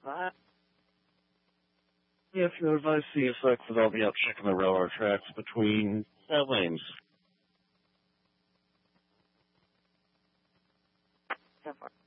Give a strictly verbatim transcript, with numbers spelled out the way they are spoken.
Uh, If you advise the effect that I'll be out checking the railroad tracks between uh, lanes. so far.